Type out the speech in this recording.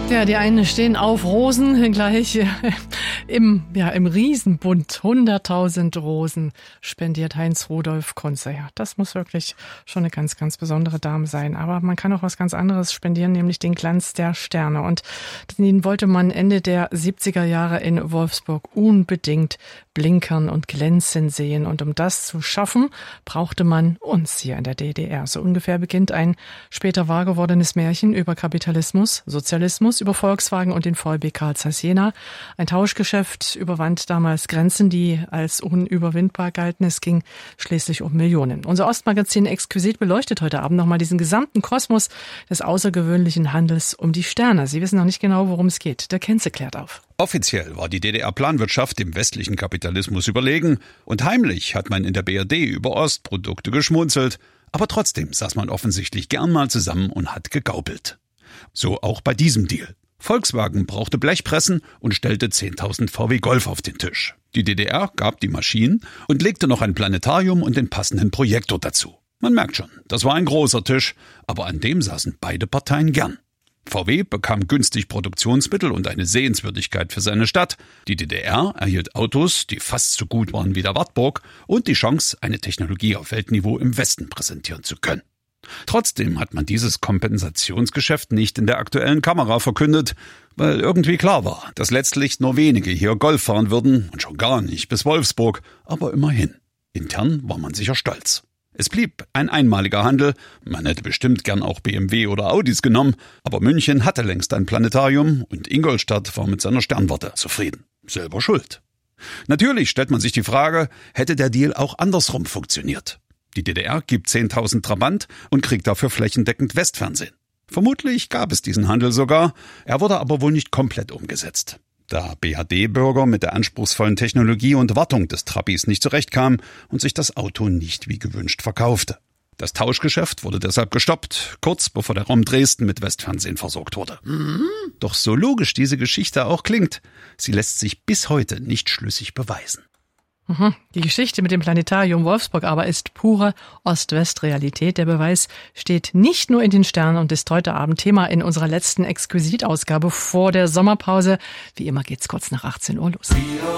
Ja, die einen stehen auf Rosen, gleich im Riesenbund. 100.000 Rosen spendiert Heinz Rudolf Kunze. Ja, das muss wirklich schon eine ganz, ganz besondere Dame sein. Aber man kann auch was ganz anderes spendieren, nämlich den Glanz der Sterne. Und den wollte man Ende der 70er Jahre in Wolfsburg unbedingt blinkern und glänzen sehen. Und um das zu schaffen, brauchte man uns hier in der DDR. So ungefähr beginnt ein später wahr gewordenes Märchen über Kapitalismus, Sozialismus, über Volkswagen und den VEB Carl Zeiss Jena. Ein Tauschgeschäft überwand damals Grenzen, die als unüberwindbar galten. Es ging schließlich um Millionen. Unser Ostmagazin Exquisit beleuchtet heute Abend nochmal diesen gesamten Kosmos des außergewöhnlichen Handels um die Sterne. Sie wissen noch nicht genau, worum es geht. Der Kenze klärt auf. Offiziell war die DDR-Planwirtschaft dem westlichen Kapitalismus überlegen und heimlich hat man in der BRD über Ostprodukte geschmunzelt. Aber trotzdem saß man offensichtlich gern mal zusammen und hat gegaukelt. So auch bei diesem Deal. Volkswagen brauchte Blechpressen und stellte 10.000 VW Golf auf den Tisch. Die DDR gab die Maschinen und legte noch ein Planetarium und den passenden Projektor dazu. Man merkt schon, das war ein großer Tisch, aber an dem saßen beide Parteien gern. VW bekam günstig Produktionsmittel und eine Sehenswürdigkeit für seine Stadt. Die DDR erhielt Autos, die fast so gut waren wie der Wartburg und die Chance, eine Technologie auf Weltniveau im Westen präsentieren zu können. Trotzdem hat man dieses Kompensationsgeschäft nicht in der aktuellen Kamera verkündet, weil irgendwie klar war, dass letztlich nur wenige hier Golf fahren würden und schon gar nicht bis Wolfsburg, aber immerhin. Intern war man sicher stolz. Es blieb ein einmaliger Handel, man hätte bestimmt gern auch BMW oder Audis genommen, aber München hatte längst ein Planetarium und Ingolstadt war mit seiner Sternwarte zufrieden. Selber schuld. Natürlich stellt man sich die Frage, hätte der Deal auch andersrum funktioniert? Die DDR gibt 10.000 Trabant und kriegt dafür flächendeckend Westfernsehen. Vermutlich gab es diesen Handel sogar, er wurde aber wohl nicht komplett umgesetzt. Da BRD-Bürger mit der anspruchsvollen Technologie und Wartung des Trabis nicht zurechtkam und sich das Auto nicht wie gewünscht verkaufte. Das Tauschgeschäft wurde deshalb gestoppt, kurz bevor der Raum Dresden mit Westfernsehen versorgt wurde. Doch so logisch diese Geschichte auch klingt, sie lässt sich bis heute nicht schlüssig beweisen. Die Geschichte mit dem Planetarium Wolfsburg aber ist pure Ost-West-Realität. Der Beweis steht nicht nur in den Sternen und ist heute Abend Thema in unserer letzten Exquisit-Ausgabe vor der Sommerpause. Wie immer geht's kurz nach 18 Uhr los.